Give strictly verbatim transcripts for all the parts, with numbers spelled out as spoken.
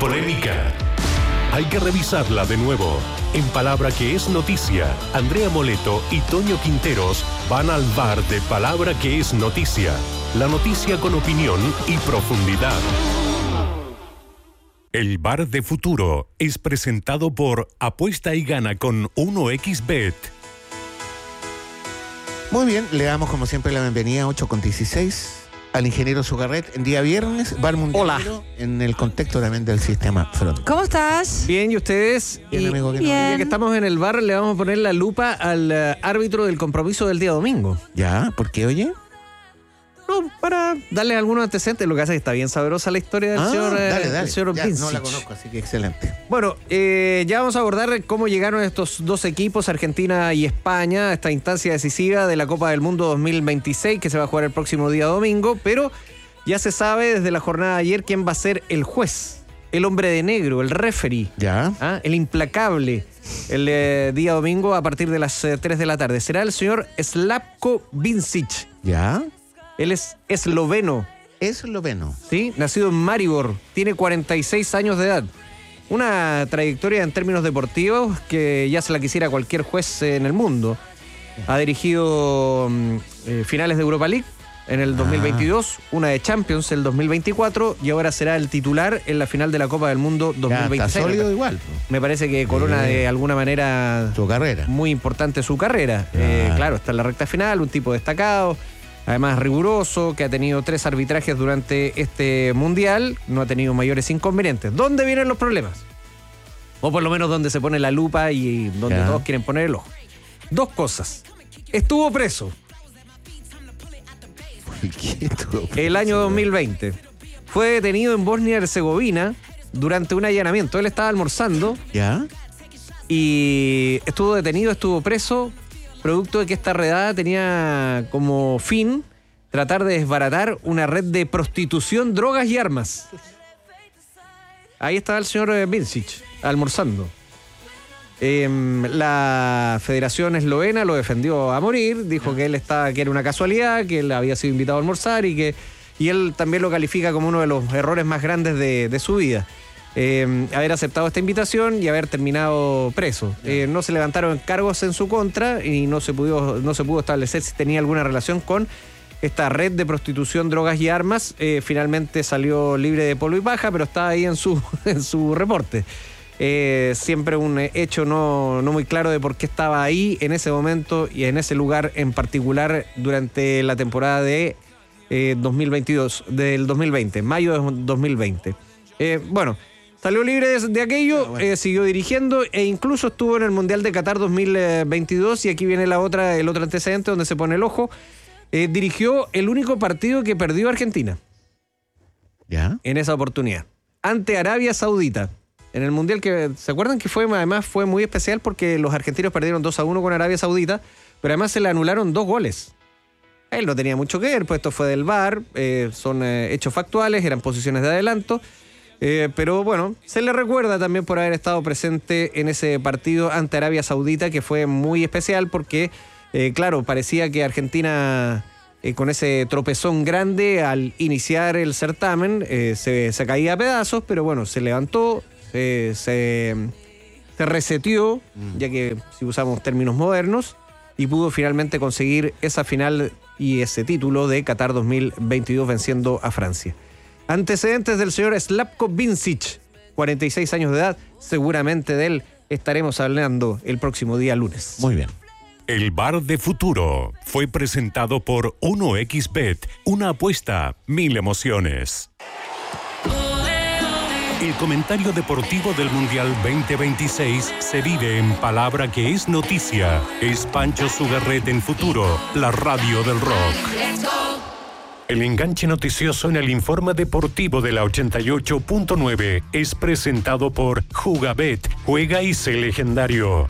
polémica. Hay que revisarla de nuevo. En Palabra que es noticia, Andrea Moleto y Toño Quinteros van al bar de Palabra que es noticia. La noticia con opinión y profundidad. El bar de futuro es presentado por Apuesta y Gana con uno equis bet. Muy bien, le damos como siempre la bienvenida a ocho con dieciséis al ingeniero Zucarret en día viernes, bar mundial. Hola. En el contexto también del sistema Front. ¿Cómo estás? Bien, ¿y ustedes? Bien, y, amigo, bien. ya que estamos en el bar, le vamos a poner la lupa al uh, árbitro del compromiso del día domingo. ¿Ya? ¿Por qué, oye? No, para darles algunos antecedentes. Lo que hace es que está bien sabrosa la historia del Ah, señor, eh, dale, dale. del señor Ya, Vincic. no la conozco, así que excelente. Bueno, eh, ya vamos a abordar cómo llegaron estos dos equipos, Argentina y España, a esta instancia decisiva de la Copa del Mundo dos mil veintiséis, que se va a jugar el próximo día domingo, pero ya se sabe desde la jornada de ayer quién va a ser el juez, el hombre de negro, el referee, ¿Ya? ¿ah? el implacable, el eh, día domingo a partir de las eh, tres de la tarde. Será el señor Slavko Vincic. ¿Ya? Él es esloveno, Esloveno. ¿sí? Nacido en Maribor, tiene cuarenta y seis años de edad. Una trayectoria en términos deportivos que ya se la quisiera cualquier juez en el mundo. Ha dirigido mm, eh, finales de Europa League en el dos mil veintidós, ah. una de Champions el dos mil veinticuatro y ahora será el titular en la final de la Copa del Mundo dos mil veintiséis. Ya, está sólido igual. Me parece que corona eh, de alguna manera su carrera. muy importante su carrera. Claro. Eh, claro, está en la recta final, un tipo destacado, además riguroso, que ha tenido tres arbitrajes durante este mundial, no ha tenido mayores inconvenientes. ¿Dónde vienen los problemas? O por lo menos donde se pone la lupa y donde ya. todos quieren poner el ojo. Dos cosas. Estuvo preso el año dos mil veinte. Fue detenido en Bosnia y Herzegovina durante un allanamiento. Él estaba almorzando ¿Ya? y estuvo detenido, estuvo preso, producto de que esta redada tenía como fin tratar de desbaratar una red de prostitución, drogas y armas. Ahí estaba el señor Vincic, almorzando. Eh, la Federación Eslovena lo defendió a morir, dijo que él estaba, que era una casualidad, que él había sido invitado a almorzar y que y él también lo califica como uno de los errores más grandes de, de su vida. Eh, haber aceptado esta invitación y haber terminado preso. Eh, no se levantaron cargos en su contra y no se pudo, no se pudo establecer si tenía alguna relación con esta red de prostitución, drogas y armas. Eh, finalmente salió libre de polvo y paja, pero está ahí en su, en su reporte. Eh, siempre un hecho no, no muy claro de por qué estaba ahí en ese momento y en ese lugar en particular durante la temporada de eh, dos mil veintidós, del dos mil veinte, mayo de dos mil veinte. Eh, bueno, salió libre de, de aquello, bueno. eh, siguió dirigiendo e incluso estuvo en el Mundial de Qatar dos mil veintidós y aquí viene la otra, el otro antecedente donde se pone el ojo. Eh, dirigió el único partido que perdió Argentina. ¿Ya? En esa oportunidad. Ante Arabia Saudita. En el Mundial que, ¿se acuerdan que fue además fue muy especial porque los argentinos perdieron dos a uno con Arabia Saudita, pero además se le anularon dos goles? Él no tenía mucho que ver, pues esto fue del V A R, eh, son eh, hechos factuales, eran posiciones de adelanto, eh, pero bueno, se le recuerda también por haber estado presente en ese partido ante Arabia Saudita, que fue muy especial porque, eh, claro, parecía que Argentina... Eh, con ese tropezón grande al iniciar el certamen, eh, se, se caía a pedazos, pero bueno, se levantó, se, se, se reseteó, mm. ya que si usamos términos modernos, y pudo finalmente conseguir esa final y ese título de Qatar dos mil veintidós venciendo a Francia. Antecedentes del señor Slavko Vincic, cuarenta y seis años de edad, seguramente de él estaremos hablando el próximo día lunes. Muy bien. El bar de futuro fue presentado por uno equis bet, una apuesta, mil emociones. El comentario deportivo del Mundial veinte veintiséis se vive en Palabra que es noticia. Es Pancho Zucarret en Futuro, la radio del rock. El enganche noticioso en el informe deportivo de la ochenta y ocho punto nueve es presentado por Jugabet, juega y sé legendario.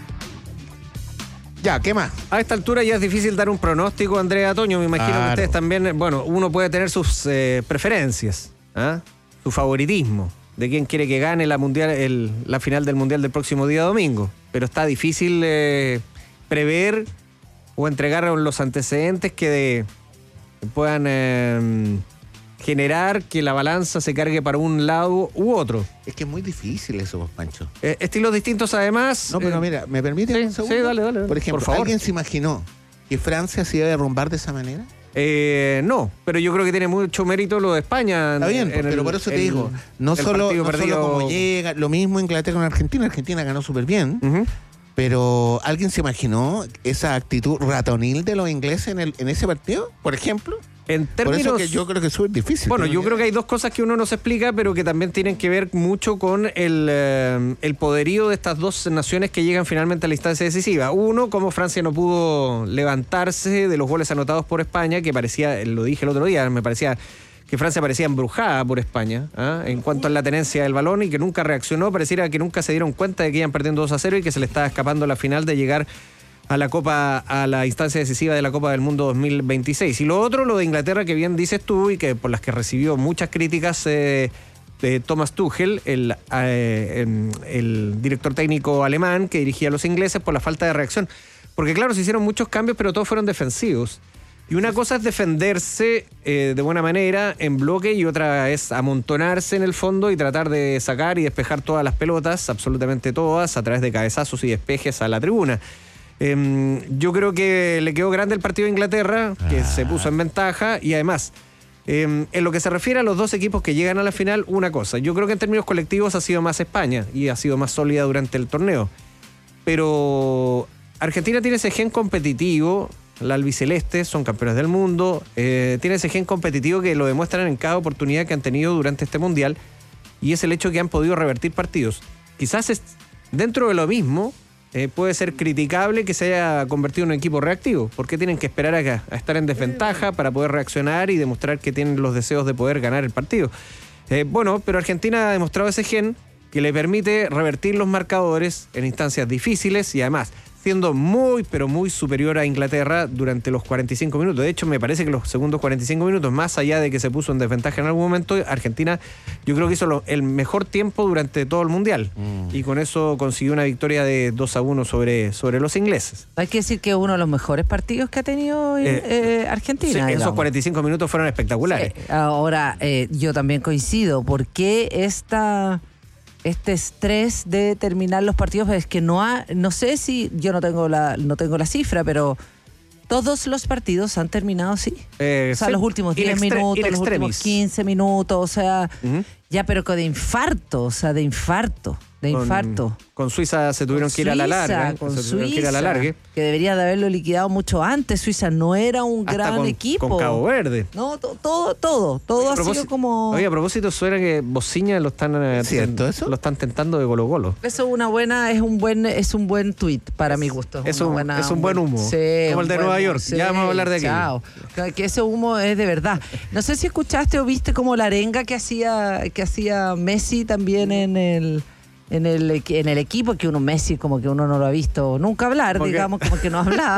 Ya, ¿qué más? A esta altura ya es difícil dar un pronóstico, Andrea, Toño. Me imagino claro. que ustedes también, bueno, uno puede tener sus eh, preferencias, ¿eh? su favoritismo de quién quiere que gane la mundial, el, la final del Mundial del próximo día domingo. Pero está difícil eh, prever o entregar los antecedentes que, de, que puedan eh, generar que la balanza se cargue para un lado u otro. Es que es muy difícil eso, Pancho. Eh, estilos distintos además. No, pero eh, mira, ¿me permite sí, un segundo? sí, dale, dale. Por ejemplo, por favor. ¿alguien se imaginó que Francia se iba a derrumbar de esa manera? Eh, no, pero yo creo que tiene mucho mérito lo de España. Está bien, en pero el- por eso te el- digo, no, el solo, partido no perdido. solo como llega, lo mismo Inglaterra con Argentina. Argentina ganó súper bien, Ujú. pero ¿alguien se imaginó esa actitud ratonil de los ingleses en, el, en ese partido, por ejemplo? En Por términos. eso que yo creo que es súper difícil. Bueno, Pero yo que- creo que hay dos cosas que uno no se explica, pero que también tienen que ver mucho con el, eh, el poderío de estas dos naciones que llegan finalmente a la instancia decisiva. Uno, cómo Francia no pudo levantarse de los goles anotados por España, que parecía, lo dije el otro día, me parecía que Francia parecía embrujada por España, ¿ah? En cuanto a la tenencia del balón, y que nunca reaccionó, pareciera que nunca se dieron cuenta de que iban perdiendo dos a cero y que se le estaba escapando la final de llegar a la Copa, a la instancia decisiva de la Copa del Mundo dos mil veintiséis. Y lo otro, lo de Inglaterra, que bien dices tú y que por las que recibió muchas críticas eh, de Thomas Tuchel, el, eh, el director técnico alemán que dirigía a los ingleses, por la falta de reacción. Porque claro, se hicieron muchos cambios, pero todos fueron defensivos. Y una cosa es defenderse eh, de buena manera en bloque y otra es amontonarse en el fondo y tratar de sacar y despejar todas las pelotas, absolutamente todas, a través de cabezazos y despejes a la tribuna. Eh, yo creo que le quedó grande el partido de Inglaterra, que Ah. se puso en ventaja, y además, eh, en lo que se refiere a los dos equipos que llegan a la final, una cosa, yo creo que en términos colectivos ha sido más España y ha sido más sólida durante el torneo, pero Argentina tiene ese gen competitivo, la albiceleste, son campeones del mundo, eh, tiene ese gen competitivo que lo demuestran en cada oportunidad que han tenido durante este mundial, y es el hecho que han podido revertir partidos. Quizás es, dentro de lo mismo, Eh, puede ser criticable que se haya convertido en un equipo reactivo, porque tienen que esperar a, a estar en desventaja para poder reaccionar y demostrar que tienen los deseos de poder ganar el partido. Eh, bueno, pero Argentina ha demostrado ese gen que le permite revertir los marcadores en instancias difíciles y además siendo muy, pero muy superior a Inglaterra durante los cuarenta y cinco minutos. De hecho, me parece que los segundos cuarenta y cinco minutos, más allá de que se puso en desventaja en algún momento, Argentina yo creo que hizo lo, el mejor tiempo durante todo el Mundial. Mm. Y con eso consiguió una victoria de dos a uno sobre, sobre los ingleses. Hay que decir que es uno de los mejores partidos que ha tenido eh, eh, Argentina. Sí, esos digamos. cuarenta y cinco minutos fueron espectaculares. Sí. Ahora, eh, yo también coincido. ¿Por qué esta... este estrés de terminar los partidos? Es que no ha, no sé si, yo no tengo la, no tengo la cifra, pero todos los partidos han terminado así. Eh, o sea, sí. los últimos diez In extre- minutos, in los últimos extremis. quince minutos, o sea, Uh-huh. ya, pero con de infarto, o sea, de infarto, de Con- infarto. Con Suiza se tuvieron Con que ir a la Suiza, larga. Con se tuvieron Suiza, que ir a la larga. que debería de haberlo liquidado mucho antes. Suiza no era un Hasta gran con, equipo. con Cabo Verde. No, to- todo, todo, todo Oye, a ha sido propósito- como... Oye, a propósito, suena que Bociña lo están, eh, ¿Es cierto ten- eso? lo están tentando de Colo Colo. Eso es una buena, es un buen, es un buen tuit para mi gusto. Es una un- buena- es un buen humo. Sí, Como un el de buen Nueva humo. York. Ya vamos a hablar de aquello. Chao. Que- Que ese humo es de verdad. No sé si escuchaste o viste como la arenga que hacía, que hacía Messi también en el en el equi- en el equipo, que uno Messi como que uno no lo ha visto nunca hablar, ¿Por qué? digamos, como que no hablaba.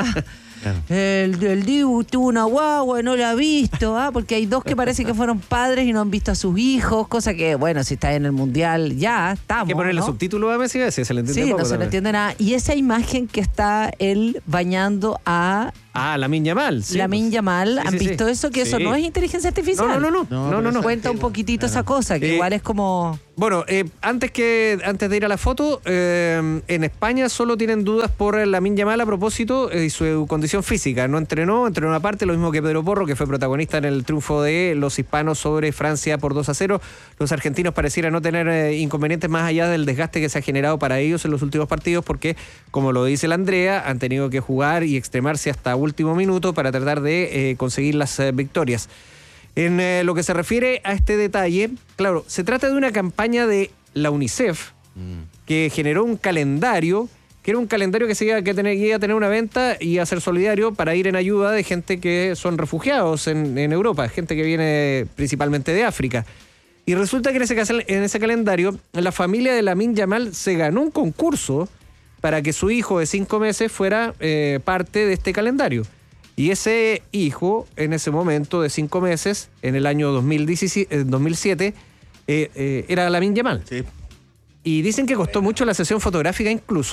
El, el Dibu tuvo una guagua, no la ha visto, ¿ah? Porque hay dos que parece que fueron padres y no han visto a sus hijos, cosa que, bueno, si está en el mundial, ya estamos. Hay que ponerle ¿no? subtítulos a Messi, a veces se le entiende Sí, poco no se le también. entiende nada. Y esa imagen que está él bañando a Ah, Lamine Yamal. Sí, Lamine pues. Yamal, Sí, ¿han sí, sí. visto eso? Que eso Sí. no es inteligencia artificial. No, no, no, no. No, no, no, pero no. esa- Cuenta un poquitito esa cosa, que Eh, igual es como... Bueno, eh, antes que antes de ir a la foto, eh, en España solo tienen dudas por Lamine Yamal a propósito de su condición física. No entrenó, entrenó aparte, lo mismo que Pedro Porro, que fue protagonista en el triunfo de los hispanos sobre Francia por dos a cero. Los argentinos parecieran no tener eh, inconvenientes más allá del desgaste que se ha generado para ellos en los últimos partidos, porque, como lo dice la Andrea, han tenido que jugar y extremarse hasta último minuto para tratar de eh, conseguir las eh, victorias. En eh, lo que se refiere a este detalle, claro, se trata de una campaña de la UNICEF que generó un calendario, que era un calendario que se iba a, que tener, que iba a tener una venta y a ser solidario para ir en ayuda de gente que son refugiados en, en Europa, gente que viene principalmente de África. Y resulta que en ese, cas- en ese calendario, la familia de Lamine Yamal se ganó un concurso para que su hijo de cinco meses fuera eh, parte de este calendario. Y ese hijo, en ese momento de cinco meses, en el año dos mil diecisiete, eh, dos mil siete, eh, eh, era Lamine Yamal. Sí. Y dicen que costó mucho la sesión fotográfica incluso,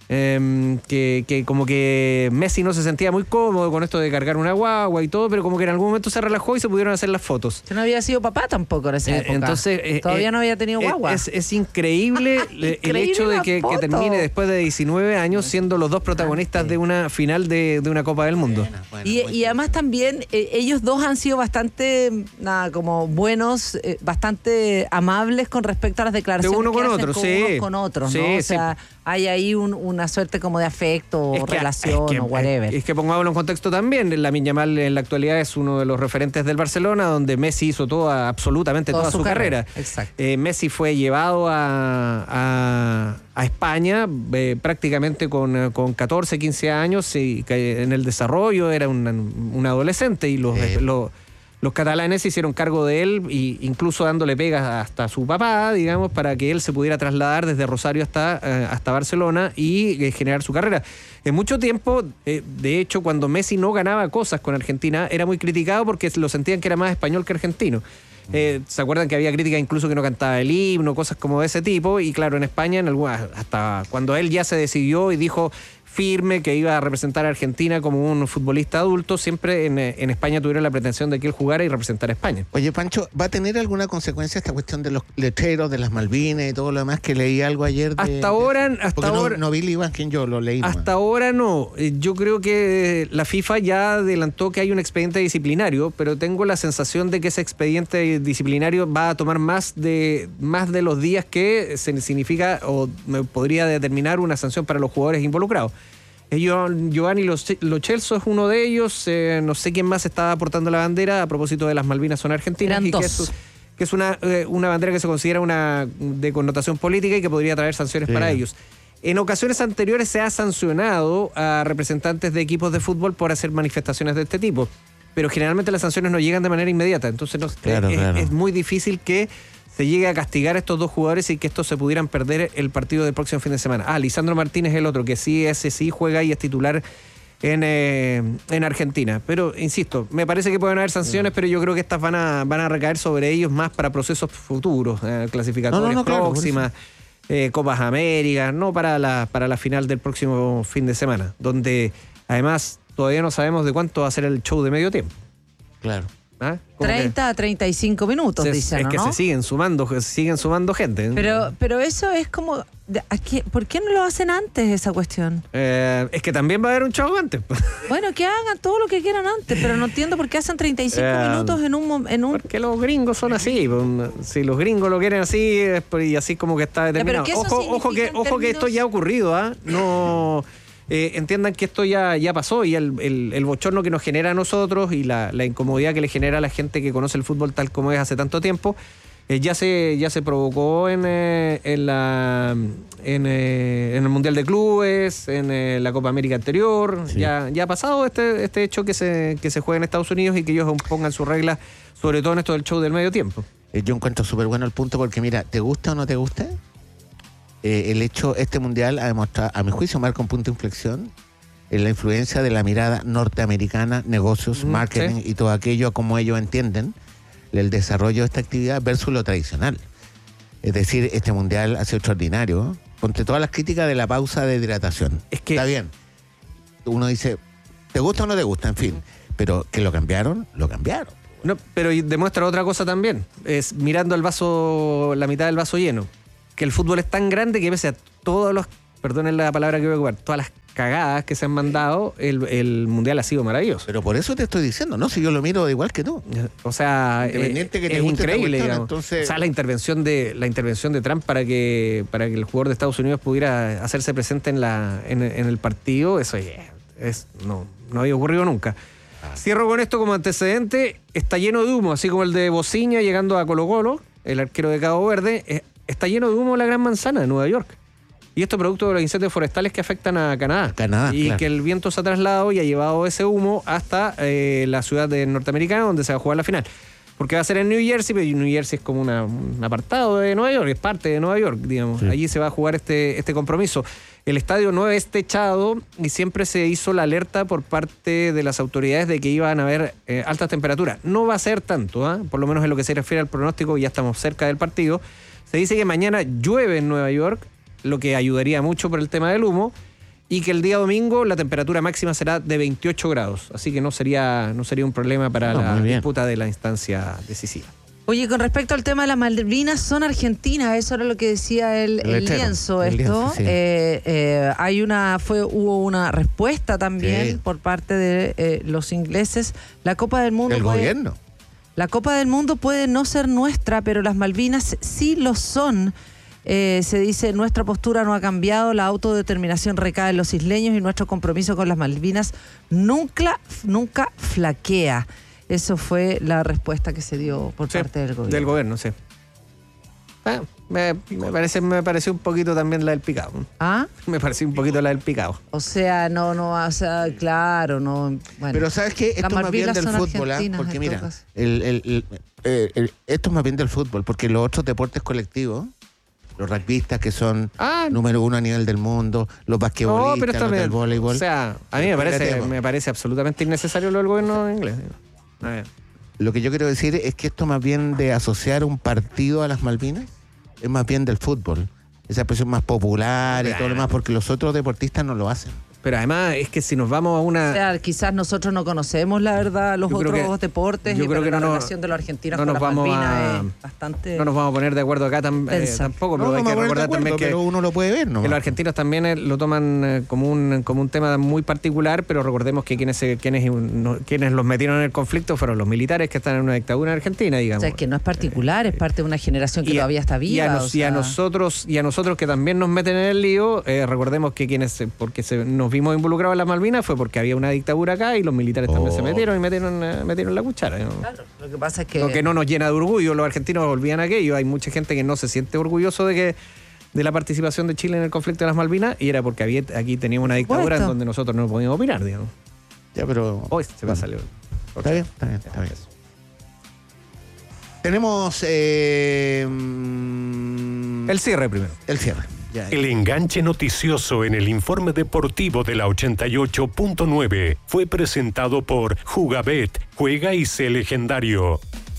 Eh, que, que como que Messi no se sentía muy cómodo con esto de cargar una guagua y todo, pero como que en algún momento se relajó y se pudieron hacer las fotos. Que no había sido papá tampoco en esa Eh, época. Entonces, eh, Todavía eh, no había tenido eh, guagua. Es, es increíble, el Increíble hecho de la que, que foto. termine después de diecinueve años siendo los dos protagonistas de una final de, de una Copa del Mundo. Bueno, bueno, Y, muy y además también eh, ellos dos han sido bastante, nada, como buenos, eh, bastante amables con respecto a las declaraciones De uno que con hacen otro, con sí. unos con otros, Sí, ¿no? O sí. sea, hay ahí un- una suerte como de afecto o que- relación es que- o whatever. Es que pongámoslo en contexto también, Lamine Yamal en la actualidad es uno de los referentes del Barcelona, donde Messi hizo toda, absolutamente Toda toda, su su, carrera. carrera. Exacto. Eh, Messi fue llevado a, a, a España eh, prácticamente con, eh, con catorce, quince años y que en el desarrollo era un, un adolescente y los, Sí. los, los catalanes se hicieron cargo de él e incluso dándole pegas hasta su papá, digamos, para que él se pudiera trasladar desde Rosario hasta, eh, hasta Barcelona y eh, generar su carrera. En mucho tiempo, eh, de hecho, cuando Messi no ganaba cosas con Argentina, era muy criticado porque lo sentían que era más español que argentino. Eh, ¿Se acuerdan que había crítica incluso que no cantaba el himno, cosas como de ese tipo? Y claro, en España, en algunas, hasta cuando él ya se decidió y dijo firme que iba a representar a Argentina como un futbolista adulto, siempre en, en España tuvieron la pretensión de que él jugara y representara a España. Oye, Pancho, ¿va a tener alguna consecuencia esta cuestión de los letreros, de las Malvinas y todo lo demás que leí algo ayer? De, Hasta ahora- de- hasta porque no- ahora- No, vi Iván, quien yo lo leí. nomás. Hasta ahora no. Eh, Yo creo que la FIFA ya adelantó que hay un expediente disciplinario, pero tengo la sensación de que ese expediente disciplinario va a tomar más de, más de los días que se significa o me podría determinar una sanción para los jugadores involucrados. Eh, Gio- Giovanni Lo Lo Celso es uno de ellos. eh, no sé quién más está aportando la bandera a propósito de las Malvinas son argentinas. Eran y que dos. es, que es una, eh, una bandera que se considera una de connotación política y que podría traer sanciones Sí. para ellos. En ocasiones anteriores se ha sancionado a representantes de equipos de fútbol por hacer manifestaciones de este tipo, pero generalmente las sanciones no llegan de manera inmediata, entonces no- Claro, es, claro. es muy difícil que se llegue a castigar a estos dos jugadores y que estos se pudieran perder el partido del próximo fin de semana. Ah, Lisandro Martínez es el otro, que sí, ese sí juega y es titular en, eh, en Argentina. Pero, insisto, me parece que pueden haber sanciones, pero yo creo que estas van a, van a recaer sobre ellos más para procesos futuros, eh, clasificatorias No, no, no, claro, por próximas, eh, Copas Américas, no para la, para la final del próximo fin de semana, donde además todavía no sabemos de cuánto va a ser el show de medio tiempo. Claro. ¿Ah? Como que treinta a treinta y cinco minutos, se- dicen, es que ¿no? se siguen sumando, se siguen sumando gente. Pero, pero eso es como... de- ¿a qué- ¿Por qué no lo hacen antes esa cuestión? Eh, es que también va a haber un show antes. Bueno, que hagan todo lo que quieran antes, pero no entiendo por qué hacen treinta y cinco Eh, minutos en un... mom- En un Porque los gringos son así. pues, Si los gringos lo quieren así, es por- y así como que está determinado. ¿qué eso Ojo, ojo que, significa en ojo que esto términos? ya ha ocurrido, ¿ah? No. eh, entiendan que esto ya, ya pasó y el, el- el bochorno que nos genera a nosotros y la, la incomodidad que le genera a la gente que conoce el fútbol tal como es hace tanto tiempo, eh, ya se ya se provocó en, eh, en, la, en, eh, en el Mundial de Clubes, en eh, la Copa América anterior. Sí. Ya, ya ha pasado este, este hecho que se, que se juega en Estados Unidos y que ellos pongan sus reglas, sobre todo en esto del show del medio tiempo. Eh, Yo encuentro súper bueno el punto porque, mira, ¿te gusta o no te gusta? Eh, el hecho, este mundial ha demostrado, a mi juicio, marca un punto de inflexión en la influencia de la mirada norteamericana, negocios, Mm, marketing sí. y todo aquello como ellos entienden el desarrollo de esta actividad versus lo tradicional. Es decir, este mundial ha sido extraordinario. Ponte todas las críticas de la pausa de hidratación. Es que- Está bien. Uno dice, ¿te gusta o no te gusta? En fin. Pero que lo cambiaron, lo cambiaron. No, pero y demuestra otra cosa también. Es mirando el vaso, la mitad del vaso lleno. Que el fútbol es tan grande que pese a todos los, perdonen la palabra que voy a ocupar, todas las cagadas que se han mandado, el, el mundial ha sido maravilloso. Pero por eso te estoy diciendo, ¿no? Si yo lo miro igual que tú. O sea, Independiente eh, que te es guste esta increíble, cuestión, digamos. entonces- O sea, la intervención de la intervención de Trump para que para que el jugador de Estados Unidos pudiera hacerse presente en la en, en el partido, eso es, es- no no había ocurrido nunca. Cierro con esto como antecedente, está lleno de humo, así como el de Bociña llegando a Colo Colo, el arquero de Cabo Verde, eh, está lleno de humo la Gran Manzana de Nueva York. Y esto producto de los incendios forestales que afectan a Canadá. A Canadá, y claro. que el viento se ha trasladado y ha llevado ese humo hasta eh, la ciudad de norteamericana donde se va a jugar la final. Porque va a ser en New Jersey, pero New Jersey es como una- un apartado de Nueva York, es parte de Nueva York, digamos. Sí. Allí se va a jugar este, este compromiso. El estadio no es techado y siempre se hizo la alerta por parte de las autoridades de que iban a haber eh, altas temperaturas. No va a ser tanto, ¿ah? Por lo menos en lo que se refiere al pronóstico, ya estamos cerca del partido. Se dice que mañana llueve en Nueva York, lo que ayudaría mucho por el tema del humo, y que el día domingo la temperatura máxima será de veintiocho grados. Así que no sería, no sería un problema para No, la muy bien. disputa de la instancia decisiva. Oye, con respecto al tema de las Malvinas, son argentinas, eso era lo que decía el, El el letrero, lienzo, el esto. lienzo, sí. Eh, eh, hay una, fue, hubo una respuesta también Sí. por parte de eh, los ingleses. La Copa del Mundo El puede- gobierno. La Copa del Mundo puede no ser nuestra, pero las Malvinas sí lo son. Eh, se dice, nuestra postura no ha cambiado, la autodeterminación recae en los isleños y nuestro compromiso con las Malvinas nunca, nunca flaquea. Eso fue la respuesta que se dio por Sí, parte del gobierno. Del gobierno, sí. Ah, me, me parece, me pareció un poquito también la del picado. ¿Ah? Me pareció un poquito la del picado. O sea, no, no, o sea, claro, no. Bueno. Pero ¿sabes qué? Esto es más bien Malvinas del son fútbol, ¿ah? argentinas, Porque en mira, todo caso. el, el- el- eh, el- esto es más bien del fútbol, porque los otros deportes colectivos, los rugbyistas que son Ah, número uno a nivel del mundo, los basquetbolistas, no, pero esto los me, del voleibol. o sea, a mí me parece, Espérate, me parece absolutamente innecesario lo del gobierno inglés. A ver. Lo que yo quiero decir es que esto más bien de asociar un partido a las Malvinas es más bien del fútbol. Esa expresión más popular y todo lo demás, porque los otros deportistas no lo hacen. Pero además es que si nos vamos a una... O sea, quizás nosotros no conocemos la verdad los Yo creo otros que- deportes yo y creo pero que la no nos- relación de los argentinos no con nos las vamos Malvinas a- es bastante... No nos vamos a poner de acuerdo acá tam- eh, Pensar. tampoco, No, pero hay vamos que a poner de recordar acuerdo, también que... pero uno lo puede ver, ¿no? Que los argentinos también eh, lo toman eh, como un como un tema muy particular, pero recordemos que quienes se- quienes no- quienes los metieron en el conflicto fueron los militares que están en una dictadura en Argentina, O digamos. sea, es que no es particular, es parte de una generación que Y a- todavía está viva. Y a, nos- o y sea, a nosotros y a nosotros que también nos meten en el lío, eh, recordemos que quienes se- porque se, nos vimos involucrados en las Malvinas fue porque había una dictadura acá y los militares también Oh. se metieron y metieron, eh, metieron la cuchara. ¿no? claro, lo que pasa es que... Lo que no nos llena de orgullo, los argentinos olvidan aquello. Hay mucha gente que no se siente orgulloso de que de la participación de Chile en el conflicto de las Malvinas y era porque había, aquí teníamos una dictadura supuesto. en donde nosotros no podíamos opinar, digamos. Ya, pero... Hoy se va a salir. Está bien, está bien, está bien. Tenemos eh, mm, El cierre primero. el cierre. Ya, El enganche noticioso en el informe deportivo de la ochenta y ocho punto nueve fue presentado por Jugabet, juega y sé legendario.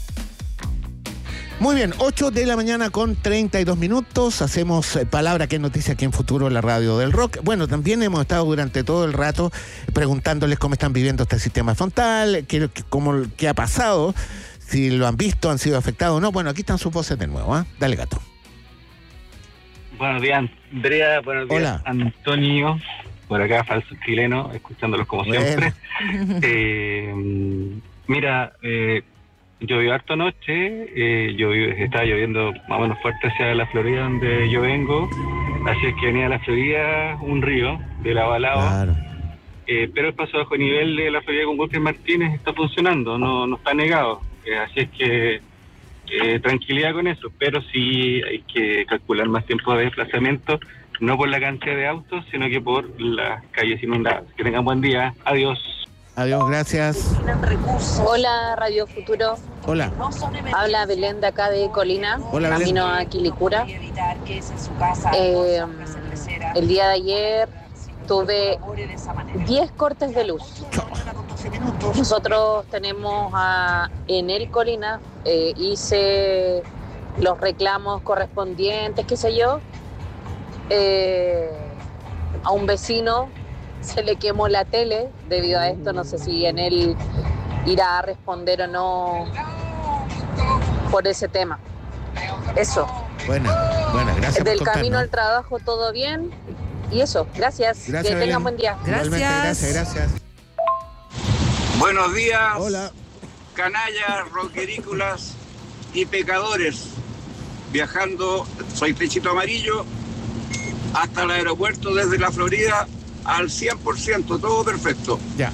Muy bien, ocho de la mañana con treinta y dos minutos. Hacemos eh, Palabra que es noticia aquí en Futuro, la radio del rock. Bueno, también hemos estado durante todo el rato preguntándoles cómo están viviendo este sistema frontal, qué, qué- cómo, qué ha pasado, si lo han visto, han sido afectados o no. Bueno, aquí están sus voces de nuevo. ¿Ah? Dale, gato. Buenos días, Andrea. Buenos días, Hola. Antonio. Por acá, falso chileno, escuchándolos como Bueno. siempre. Eh, mira, eh, llovió harto anoche. Eh, llovió, estaba lloviendo más o menos fuerte hacia la Florida, donde yo vengo. Así es que venía a la Florida un río de lado a lado. Claro. Eh, pero el paso bajo nivel de la Florida con Walter Martínez está funcionando, no, no está negado. Eh, así es que eh, tranquilidad con eso, pero sí hay que calcular más tiempo de desplazamiento, no por la cantidad de autos, sino que por las calles inundadas. Que tengan buen día. Adiós. Adiós, gracias. Hola Radio Futuro, Hola. habla Belén de acá de Colina, Hola, Belén. camino a Quilicura. Eh, el día de ayer tuve diez cortes de luz. Nosotros tenemos a Enel Colina, eh, hice los reclamos correspondientes, qué sé yo. Eh, a un vecino se le quemó la tele debido a esto, no sé si Enel irá a responder o no por ese tema. Eso, Buena, buena, gracias por del contarnos. camino al trabajo todo bien y eso, gracias, Gracias, que Belén. tengan buen día. Igualmente, Gracias. gracias, gracias. Buenos días, Hola. canallas, roquerícolas y pecadores. Viajando, soy Pechito Amarillo, hasta el aeropuerto desde la Florida al cien por ciento, todo perfecto. Ya.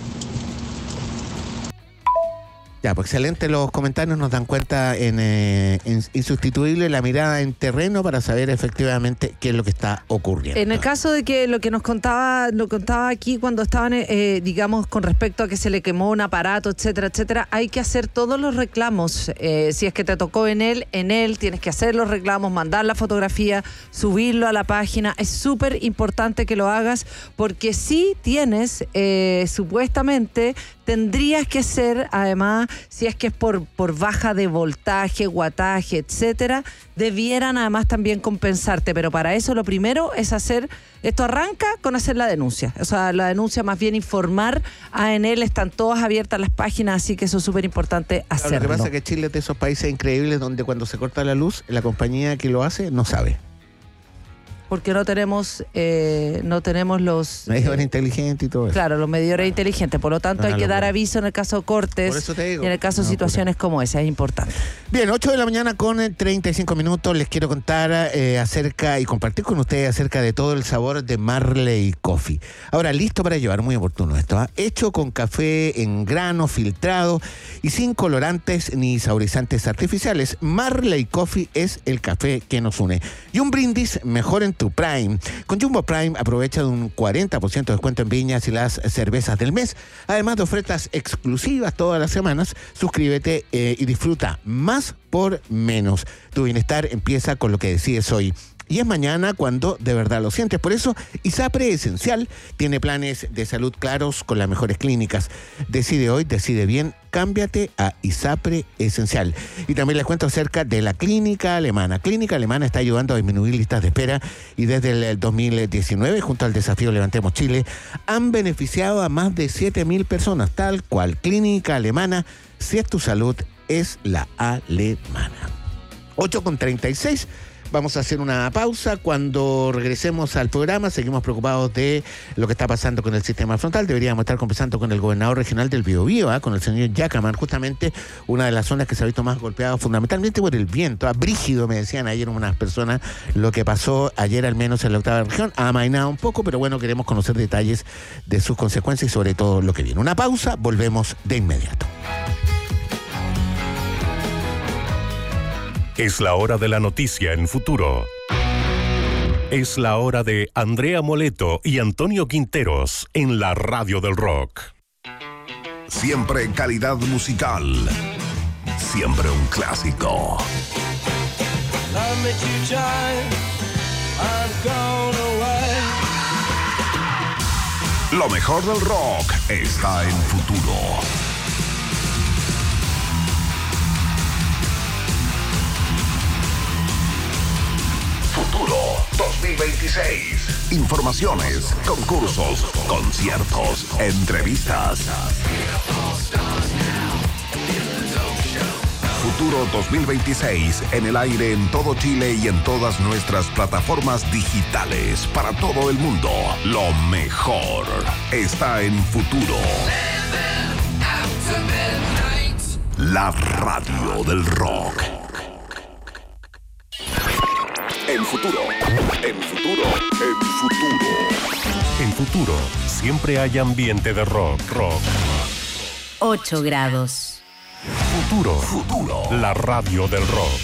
Ya, pues excelente los comentarios, nos dan cuenta en, eh, en insustituible la mirada en terreno para saber efectivamente qué es lo que está ocurriendo. En el caso de que lo que nos contaba, lo contaba aquí cuando estaban, eh, digamos, con respecto a que se le quemó un aparato, etcétera, etcétera, hay que hacer todos los reclamos. Eh, si es que te tocó en él, en él tienes que hacer los reclamos, mandar la fotografía, subirlo a la página. Es súper importante que lo hagas porque si tienes, eh, supuestamente, tendrías que ser, además, si es que es por, por baja de voltaje, guataje, etcétera, debieran además también compensarte. Pero para eso lo primero es hacer, esto arranca con hacer la denuncia. O sea, la denuncia más bien informar a Enel, están todas abiertas las páginas, así que eso es súper importante hacerlo. Claro, lo que pasa es que Chile es de esos países increíbles donde cuando se corta la luz, la compañía que lo hace no sabe. Porque no tenemos eh, no tenemos los... Medidores eh, inteligentes y todo eso. Claro, los medidores inteligentes. Por lo tanto, No, hay que no, dar no. aviso en el caso de cortes. Por eso te digo. Y en el caso de No, situaciones como esa, es importante. Bien, ocho de la mañana con treinta y cinco minutos. Les quiero contar eh, acerca y compartir con ustedes acerca de todo el sabor de Marley Coffee. Ahora, listo para llevar, muy oportuno esto, ¿ah? Hecho con café en grano, filtrado y sin colorantes ni saborizantes artificiales. Marley Coffee es el café que nos une. Y un brindis mejor en tu prime. Con Jumbo Prime aprovecha de un cuarenta por ciento de descuento en viñas y las cervezas del mes. Además de ofertas exclusivas todas las semanas, suscríbete eh, y disfruta más por menos. Tu bienestar empieza con lo que decides hoy. Y es mañana cuando de verdad lo sientes. Por eso, ISAPRE Esencial tiene planes de salud claros con las mejores clínicas. Decide hoy, decide bien, cámbiate a ISAPRE Esencial. Y también les cuento acerca de la Clínica Alemana. Clínica Alemana está ayudando a disminuir listas de espera y desde el dos mil diecinueve, junto al desafío Levantemos Chile, han beneficiado a más de siete mil personas, tal cual. Clínica Alemana, si es tu salud, es la alemana. ocho con treinta y seis. Vamos a hacer una pausa. Cuando regresemos al programa, seguimos preocupados de lo que está pasando con el sistema frontal. Deberíamos estar conversando con el gobernador regional del Biobío, ¿eh? con el señor Yacaman, justamente una de las zonas que se ha visto más golpeada fundamentalmente por el viento. ¿eh? Brígido, me decían ayer unas personas, lo que pasó ayer al menos en la octava región. Ha amainado un poco, pero bueno, queremos conocer detalles de sus consecuencias y sobre todo lo que viene. Una pausa, volvemos de inmediato. Es la hora de la noticia en Futuro. Es la hora de Andrea Moleto y Antonio Quinteros en la Radio del Rock. Siempre en calidad musical. Siempre un clásico. Lo mejor del rock está en Futuro. Futuro dos mil veintiséis. Informaciones, concursos, conciertos, entrevistas. Futuro dos mil veintiséis en el aire en todo Chile y en todas nuestras plataformas digitales para todo el mundo. Lo mejor está en Futuro. La radio del rock. En Futuro, en Futuro, en Futuro. En Futuro, siempre hay ambiente de rock, rock. ocho grados. Futuro, Futuro. la radio del rock.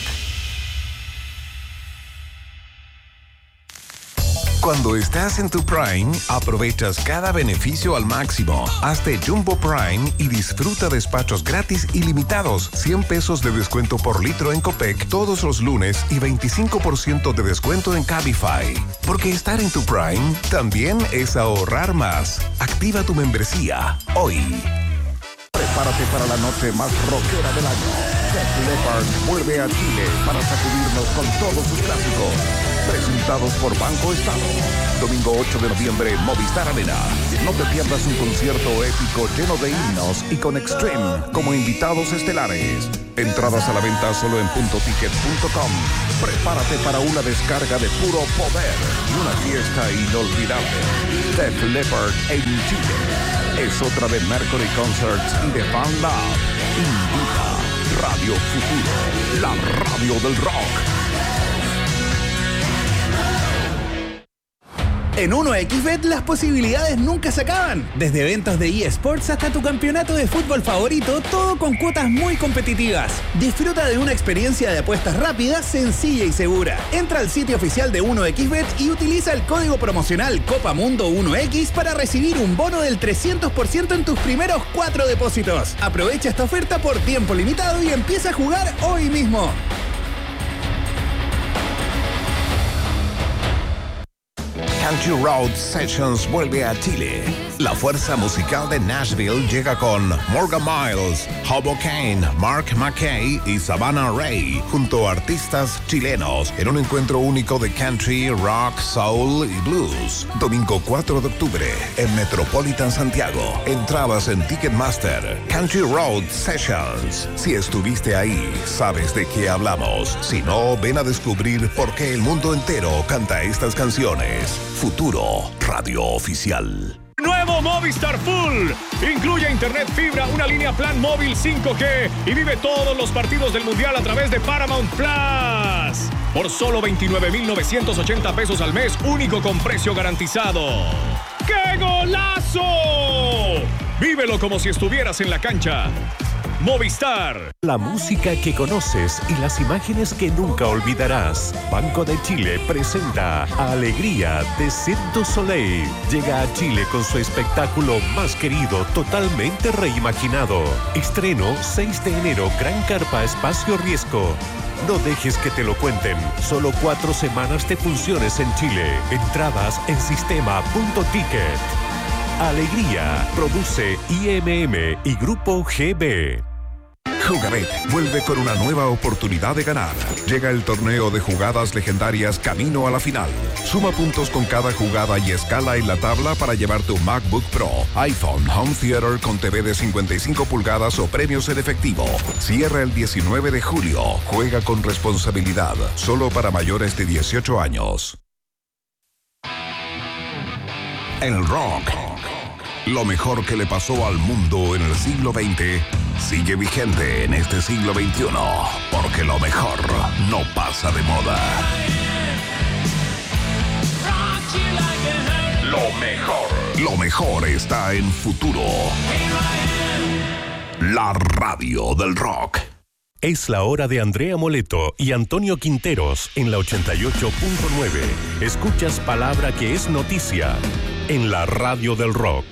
Cuando estás en tu Prime, aprovechas cada beneficio al máximo. Hazte Jumbo Prime y disfruta despachos gratis ilimitados, cien pesos de descuento por litro en Copec todos los lunes y veinticinco por ciento de descuento en Cabify. Porque estar en tu Prime también es ahorrar más. Activa tu membresía hoy. Prepárate para la noche más rockera del año. Def Leppard vuelve a Chile para sacudirnos con todos sus clásicos. Presentados por Banco Estado. Domingo ocho de noviembre, Movistar Arena. No te pierdas un concierto épico lleno de himnos y con Extreme como invitados estelares. Entradas a la venta solo en punto ticket punto com. Prepárate para una descarga de puro poder y una fiesta inolvidable. Def Leppard en Chile. Es otra de Mercury Concerts y de Fan Lab. Invita Radio Futuro, la radio del rock. En uno equis bet las posibilidades nunca se acaban. Desde eventos de eSports hasta tu campeonato de fútbol favorito, todo con cuotas muy competitivas. Disfruta de una experiencia de apuestas rápida, sencilla y segura. Entra al sitio oficial de uno equis bet y utiliza el código promocional Copamundo uno equis para recibir un bono del trescientos por ciento en tus primeros cuatro depósitos. Aprovecha esta oferta por tiempo limitado y empieza a jugar hoy mismo. Country Road Sessions vuelve a Chile. La fuerza musical de Nashville llega con Morgan Miles, Hobo Kane, Mark McKay y Savannah Ray, junto a artistas chilenos, en un encuentro único de country, rock, soul y blues. Domingo cuatro de octubre, en Metropolitan Santiago. Entradas en Ticketmaster. Country Road Sessions. Si estuviste ahí, sabes de qué hablamos. Si no, ven a descubrir por qué el mundo entero canta estas canciones. Futuro Radio Oficial. Nuevo Movistar Full. Incluye internet fibra, una línea plan móvil cinco G y vive todos los partidos del Mundial a través de Paramount Plus. Por solo veintinueve mil novecientos ochenta pesos al mes, único con precio garantizado. ¡Qué golazo! Vívelo como si estuvieras en la cancha. Movistar. La música que conoces y las imágenes que nunca olvidarás. Banco de Chile presenta Alegría de Cirque du Soleil. Llega a Chile con su espectáculo más querido, totalmente reimaginado. Estreno seis de enero, Gran Carpa Espacio Riesgo. No dejes que te lo cuenten. Solo cuatro semanas de funciones en Chile. Entradas en sistema punto ticket. Alegría. Produce I M M y Grupo G B. Jugabet vuelve con una nueva oportunidad de ganar. Llega el torneo de jugadas legendarias camino a la final. Suma puntos con cada jugada y escala en la tabla para llevar tu MacBook Pro, iPhone, Home Theater con T V de cincuenta y cinco pulgadas o premios en efectivo. Cierra el diecinueve de julio. Juega con responsabilidad. Solo para mayores de dieciocho años. El rock. Lo mejor que le pasó al mundo en el siglo veinte sigue vigente en este siglo veintiuno, porque lo mejor no pasa de moda. Lo mejor. Lo mejor está en Futuro. La radio del rock. Es la hora de Andrea Moleto y Antonio Quinteros en la ochenta y ocho punto nueve. Escuchas palabra que es noticia en la radio del rock.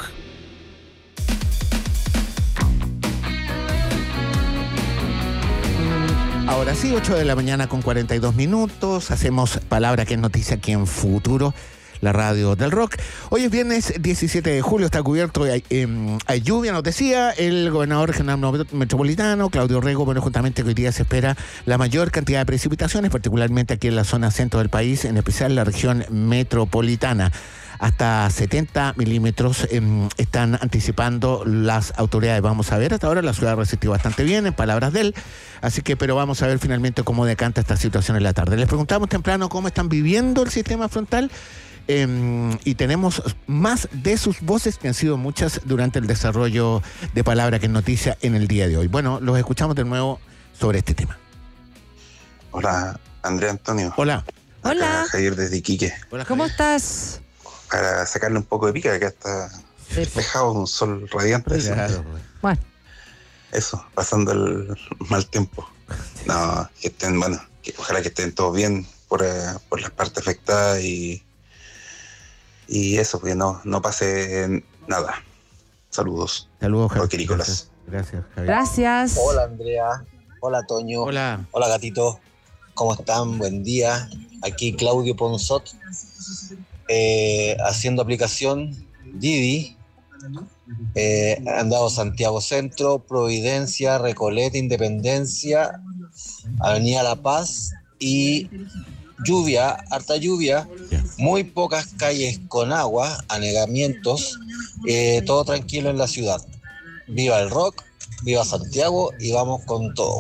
Ahora sí, ocho de la mañana con cuarenta y dos minutos. Hacemos palabra que es noticia aquí en Futuro, la radio del rock. Hoy es viernes diecisiete de julio, está cubierto, hay, eh, hay lluvia, nos decía el gobernador regional metropolitano, Claudio Rego. Bueno, justamente que hoy día se espera la mayor cantidad de precipitaciones, particularmente aquí en la zona centro del país, en especial la región metropolitana. Hasta setenta milímetros eh, están anticipando las autoridades. Vamos a ver, hasta ahora la ciudad ha resistido bastante bien, en palabras de él. Así que, pero vamos a ver finalmente cómo decanta esta situación en la tarde. Les preguntamos temprano cómo están viviendo el sistema frontal. Eh, y tenemos más de sus voces, que han sido muchas durante el desarrollo de Palabra que es Noticia en el día de hoy. Bueno, los escuchamos de nuevo sobre este tema. Hola, Andrea, Antonio. Hola. Acá Hola. Javier desde Iquique. Hola, ¿Cómo Javier. estás? Para sacarle un poco de pica, que acá está despejado, un sol radiante. Claro. Bueno. Eso, pasando el mal tiempo. No, que estén, bueno, que ojalá que estén todos bien por, eh, por las partes afectadas y y eso, que no, no pase nada. Saludos. Saludos, Javier. Roquerícolas. Gracias, Javier. Gracias. Hola, Andrea. Hola, Toño. Hola. Hola, gatito. ¿Cómo están? Buen día. Aquí Claudio Ponzot, eh, haciendo aplicación Didi. Eh, he andado Santiago Centro, Providencia, Recoleta, Independencia, Avenida La Paz y lluvia, harta lluvia, muy pocas calles con agua, anegamientos, eh, todo tranquilo en la ciudad. Viva el rock, viva Santiago y vamos con todo.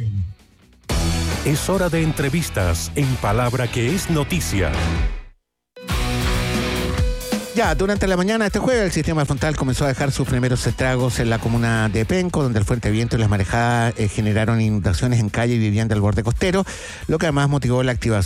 Es hora de entrevistas en Palabra que es Noticia. Ya, durante la mañana de este jueves, el sistema frontal comenzó a dejar sus primeros estragos en la comuna de Penco, donde el fuerte viento y las marejadas eh, generaron inundaciones en calle y vivienda al borde costero, lo que además motivó la activación